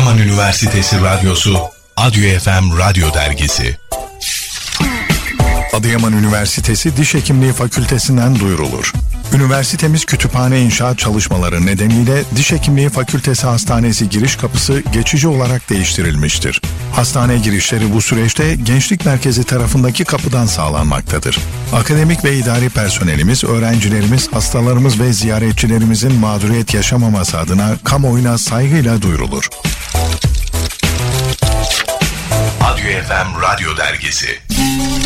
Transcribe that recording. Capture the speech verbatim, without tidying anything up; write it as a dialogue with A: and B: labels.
A: Adıyaman Üniversitesi Radyosu, Adyo F M Radyo Dergisi.
B: Adıyaman Üniversitesi Diş Hekimliği Fakültesinden duyurulur. Üniversitemiz kütüphane inşaat çalışmaları nedeniyle Diş Hekimliği Fakültesi Hastanesi giriş kapısı geçici olarak değiştirilmiştir. Hastane girişleri bu süreçte Gençlik Merkezi tarafındaki kapıdan sağlanmaktadır. Akademik ve idari personelimiz, öğrencilerimiz, hastalarımız ve ziyaretçilerimizin mağduriyet yaşamaması adına kamuoyuna saygıyla duyurulur.
A: Adyo F M Radyo Dergisi.